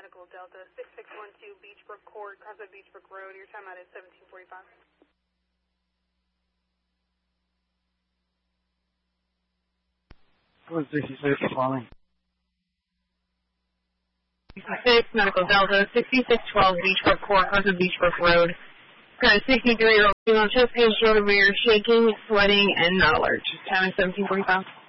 Medical Delta 6612 Beachbrook Court, Crossroad Beachbrook Road. Your timeout is 17:45. 66 calling. 66 Medical Delta 6612 Beachbrook Court, Crossroad Beachbrook Road. Got a 63-year-old female chest pain, shoulder rear, shaking, sweating, and not alert. Time is 17:45.